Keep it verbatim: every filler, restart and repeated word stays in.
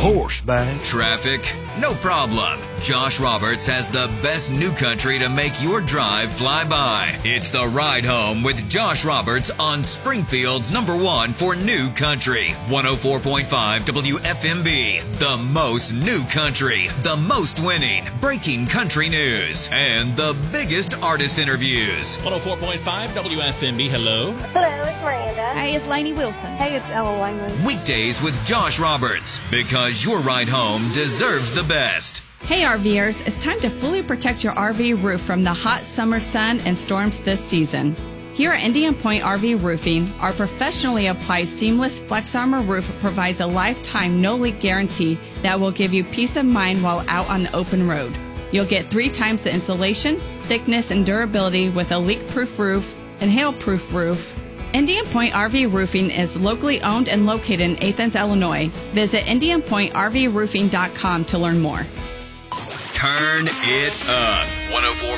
horseback. Traffic? No problem. Josh Roberts has the best new country to make your drive fly by. It's The Ride Home with Josh Roberts on Springfield's number one for new country. one oh four point five W F M B. The most new country, the most winning, breaking country news, and the biggest artist interviews. one oh four point five W F M B. Hello. Hello, it's Miranda. Hey, it's Lainey Wilson. Hey, it's Ella Langley. Weekdays with Josh Roberts, because your ride home deserves the best. Hey RVers, it's time to fully protect your R V roof from the hot summer sun and storms this season. Here at Indian Point R V Roofing, our professionally applied seamless Flex Armor roof provides a lifetime no-leak guarantee that will give you peace of mind while out on the open road. You'll get three times the insulation, thickness, and durability with a leak-proof roof and hail-proof roof. Indian Point R V Roofing is locally owned and located in Athens, Illinois. Visit indian point r v roofing dot com to learn more. Turn it up. one oh four